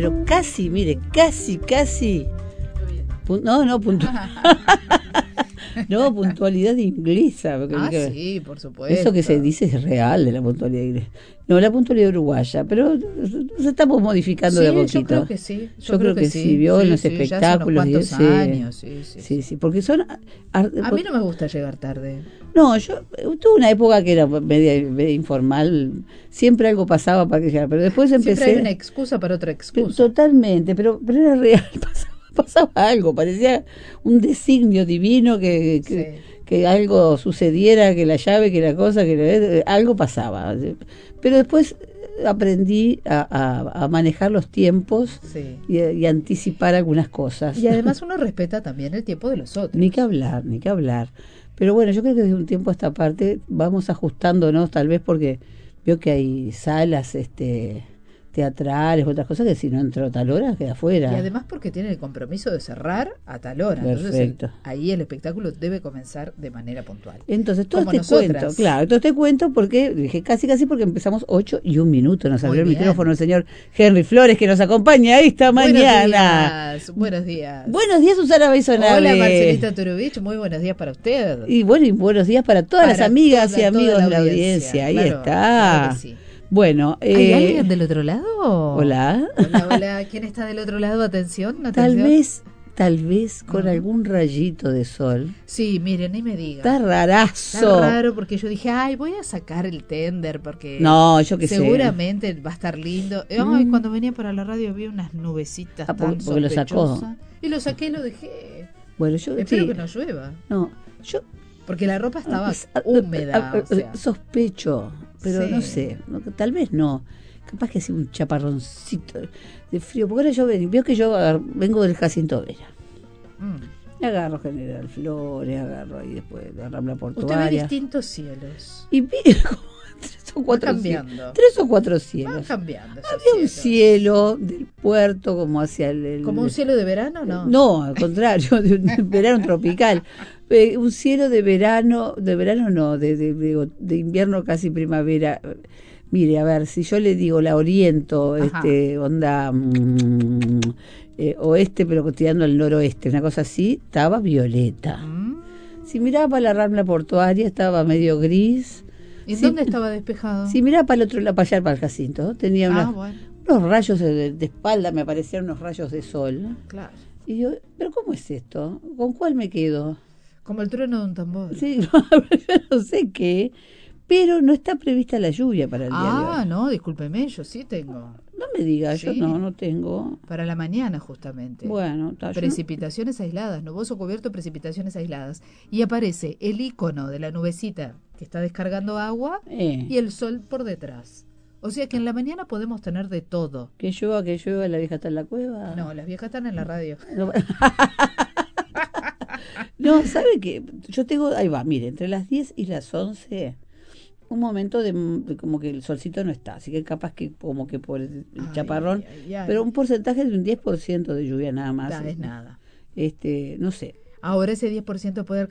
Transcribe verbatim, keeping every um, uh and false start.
pero casi, mire, casi, casi. Pun- no, no, puntual. No, puntualidad inglesa. Porque Ah, que, sí, por supuesto. eso que se dice es real de la puntualidad inglesa. No, la puntualidad uruguaya, pero nos estamos modificando sí, de a poquito. Yo creo que sí. Yo, yo creo, creo que, que sí, vio sí, en los sí, espectáculos. Ya hace unos cuantos años, sí, sí, sí, sí, sí, porque son... A, a mí no me gusta llegar tarde. No, yo tuve una época que era media, media informal, siempre algo pasaba para que llegara, pero después empecé... Siempre hay una excusa para otra excusa. Totalmente, pero, pero era real, pasaba, pasaba algo, parecía un designio divino que... que sí. que algo sucediera, que la llave, que la cosa, que la, algo pasaba. Pero después aprendí a, a, a manejar los tiempos sí. y, y anticipar algunas cosas. Y además uno respeta también el tiempo de los otros. Ni que hablar, ni que hablar. Pero bueno, yo creo que desde un tiempo a esta parte vamos ajustándonos, tal vez porque veo que hay salas este teatrales, otras cosas que si no entró a tal hora queda afuera. Y además porque tiene el compromiso de cerrar a tal hora. Perfecto. Entonces el, ahí el espectáculo debe comenzar de manera puntual. Entonces todo este cuento, claro, todo este cuento porque dije casi casi porque empezamos ocho y un minuto. Nos abrió el micrófono el señor Henry Flores que nos acompaña esta buenos mañana. Días, buenos días. Buenos días, Susana Beisonave. Hola, Marcelita Turubich, muy buenos días para usted. Y bueno, y buenos días para todas para las amigas toda, y amigos de la audiencia. Ahí claro, está. Claro que sí. Bueno, eh, ¿hay alguien del otro lado? Hola. Hola, hola. ¿Quién está del otro lado? Atención, atención. Tal vez, tal vez con uh-huh. algún rayito de sol. Sí, miren, ni me diga. Está rarazo. Está raro porque yo dije, ay, voy a sacar el tender porque no, yo que seguramente sé. va a estar lindo. Ay, mm. cuando venía para la radio vi unas nubecitas ah, tan porque lo sacó. Y lo saqué y lo dejé. Bueno, yo espero sí. que no llueva. No, yo porque la ropa estaba húmeda. O sea. Sospecho. Pero sí. no sé, no, tal vez no. Capaz que sea un chaparroncito de frío. Porque ahora yo ven, veo que yo vengo del Jacinto Vera. Mm. Agarro General Flores, agarro ahí después la Rambla Portuaria. Usted ve distintos cielos. Y mire como tres o cuatro cambiando. Cielos, tres o cuatro cielos. Van cambiando. Había cielos. un cielo del puerto como hacia el, el... ¿Como un cielo de verano no? No, al contrario, de un verano tropical. Eh, un cielo de verano, de verano no, de, de, de, de invierno casi primavera. Mire, a ver, si yo le digo la oriento, Ajá. este, onda mmm, eh, oeste, pero tirando al noroeste, una cosa así, estaba violeta. Mm. Si miraba para la Rambla Portuaria, estaba medio gris. ¿Y si, dónde estaba despejado? Si miraba para el otro lado, para allá, para el Jacinto, tenía ah, unas, bueno. unos rayos de, de espalda, me aparecían unos rayos de sol. Claro. Y yo, ¿pero cómo es esto? ¿Con cuál me quedo? Como el trueno de un tambor. Sí, yo no sé qué, pero no está prevista la lluvia para el día ah, de hoy. Ah, no, discúlpeme, yo sí tengo. No me diga, sí. yo no, no tengo. Para la mañana, justamente. Bueno, está precipitaciones no... aisladas, nuboso cubierto, precipitaciones aisladas. Y aparece el icono de la nubecita que está descargando agua eh. y el sol por detrás. O sea que en la mañana podemos tener de todo. Que llueva, que llueva, la vieja está en la cueva. No, las viejas están en la radio. No, no, ¿sabe qué? Yo tengo, ahí va, mire, entre las diez y las once, un momento de, de como que el solcito no está, así que capaz que como que por el ay, chaparrón, ay, ay, pero un porcentaje de un diez por ciento de lluvia nada más. No, es nada. Este, no sé. Ahora ese diez por ciento puede